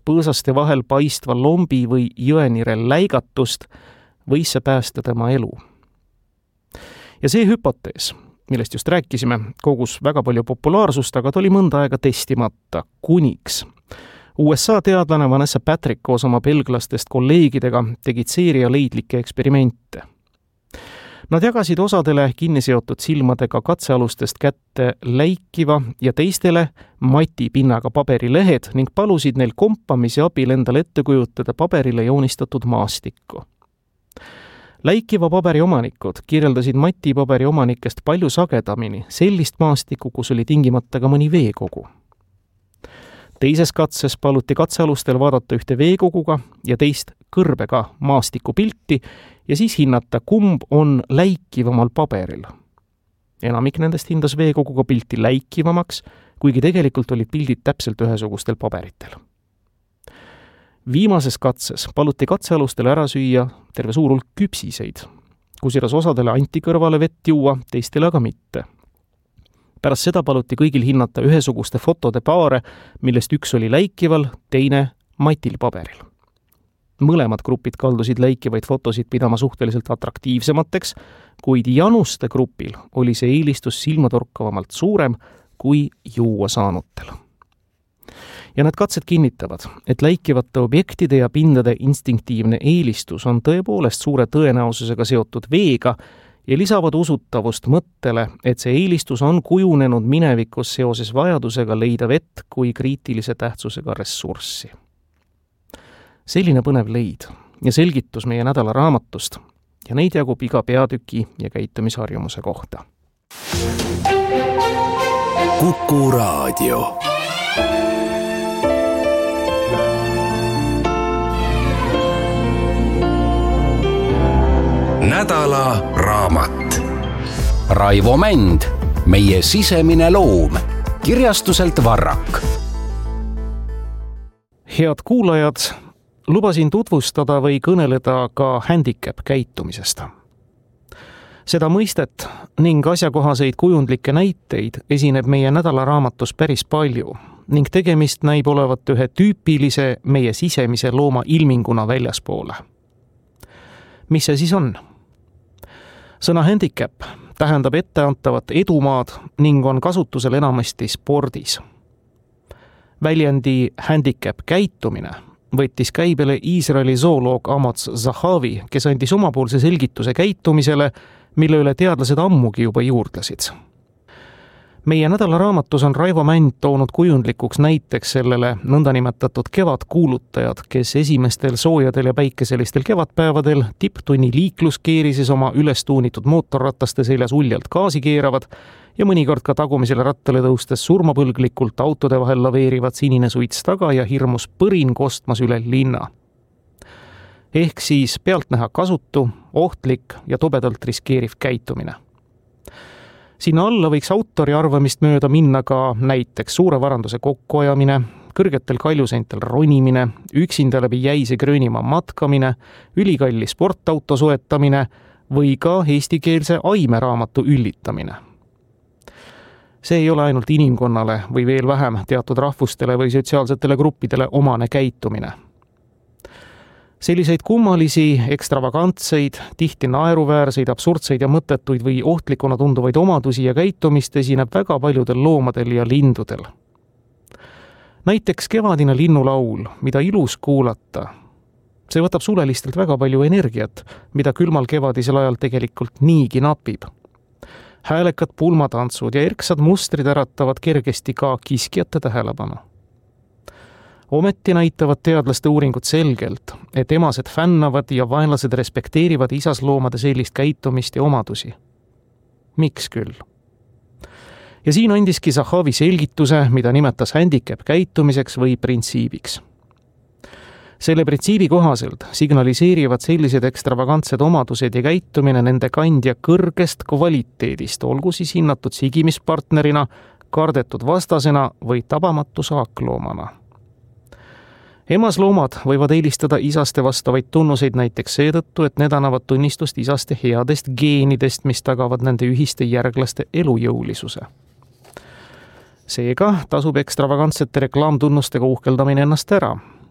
põõsaste vahel paistva lombi või jõenirel läigatust, võis see päästa tema elu. Ja see hüpotees, millest just rääkisime, kogus väga palju populaarsust, aga ta oli mõnda aega testimata, kuniks USA teadlane Vanessa Patrick koos oma belglastest kolleegidega tegid seeria leidlikke eksperimente. Nad jagasid osadele kinniseotud silmadega katsealustest kätte läikiva ja teistele matipinnaga paberilehed ning palusid neil kompamise abil endale ette kujutada paberile joonistatud maastikku. Läikiva paberi omanikud kirjeldasid matipaberi omanikest palju sagedamini sellist maastikku, kus oli tingimata ka mõni veekogu. Teises katses paluti katsealustel vaadata ühte veekoguga ja teist kõrbega maastikupilti ja siis hinnata, kumb on läikivamal paberil. Enamik nendest hindas veekoguga pilti läikivamaks, kuigi tegelikult olid pildid täpselt ühesugustel paberitel. Viimases katses paluti katsealustele ära süüa terve suur hulk küpsiseid, kusjuures osadele anti kõrvale vett juua, teistele aga mitte. Pärast seda paluti kõigil hinnata ühesuguste fotode paare, millest üks oli läikival, teine matil paberil. Mõlemad grupid kaldusid läikivaid fotosid pidama suhteliselt atraktiivsemateks, kuid januste grupil oli see eelistus silmatorkavamalt suurem kui juua saanutel. Ja need katsed kinnitavad, et läikivate objektide ja pindade instinktiivne eelistus on tõepoolest suure tõenäosusega seotud veega ja lisavad usutavust mõttele, et see eelistus on kujunenud minevikus seoses vajadusega leida vett kui kriitilise tähtsusega ressurssi. Selline põnev leid ja selgitus meie nädala raamatust ja neid jagub iga peatüki ja käitumisharjumuse kohta. Kuku Raadio. Nädala raamat. Raivo Mänd, meie sisemine loom, kirjastuselt Varrak. Head kuulajad, lubasin tutvustada või kõneleda ka handicap käitumisest. Seda mõistet ning asjakohaseid kujundlikke näiteid esineb meie nädala raamatus päris palju ning tegemist näib olevat ühe tüüpilise meie sisemise looma ilminguna väljaspoole. Mis see siis on? Sõna handicap tähendab etteantavat edumaad ning on kasutusel enamasti spordis. Väljendi handicap käitumine võttis käibele Iisraeli zooloog Amos Zahavi, kes andis omapoolse selgituse käitumisele, mille üle teadlased ammugi juba juurdlesid. Meie nädala raamatus on Raivo Mänd toonud kujundlikuks näiteks sellele nõndanimetatud kevadkuulutajad, kes esimestel soojadel ja päikeselistel kevadpäevadel tipptunni liikluskeerises oma ülestuunitud mootorrataste seljas uljalt gaasi keeravad ja mõnikord ka tagumisele rattale tõustes surmapõlglikult autode vahel laveerivad sinine suits taga ja hirmus põrin kostmas üle linna. Ehk siis pealtnäha kasutu, ohtlik ja tobedalt riskeeriv käitumine. Sinna alla võiks autori arvamist mööda minna ka näiteks suure varanduse kokkuajamine, kõrgetel kaljuseintel ronimine, üksinda läbi jäise Gröönimaa matkamine, ülikalli sportauto soetamine või ka eestikeelse aimeraamatu üllitamine. See ei ole ainult inimkonnale või veel vähem teatud rahvustele või sotsiaalsetele gruppidele omane käitumine. Selliseid kummalisi, ekstravagantseid, tihti naeruväärseid, absurdseid ja mõttetuid või ohtlikuna tunduvaid omadusi ja käitumist esineb väga paljudel loomadel ja lindudel. Näiteks kevadine linnulaul, mida ilus kuulata. See võtab sulelistelt väga palju energiat, mida külmal kevadisel ajal tegelikult niigi napib. Häälekad pulmatantsud ja erksad mustrid äratavad kergesti ka kiskjate tähelepanu. Ometi näitavad teadlaste uuringud selgelt, et emased fännavad ja vaenlased respekteerivad isasloomade sellist käitumist ja omadusi. Miks küll? Ja siin andiski Zahavi selgituse, mida nimetas handicap käitumiseks või printsiibiks. Selle printsiibi kohaselt signaliseerivad sellised ekstravagantsed omadused ja käitumine nende kandja kõrgest kvaliteedist, olgu siis hinnatud sigimispartnerina, kardetud vastasena või tabamatu saakloomana. Emasloomad võivad eelistada isaste vastavaid tunnuseid näiteks seetõttu, et need annavad tunnistust isaste headest geenidest, mis tagavad nende ühiste järglaste elujõulisuse. Seega tasub ekstravagantsete reklaamtunnustega uhkeldamine ennast ära.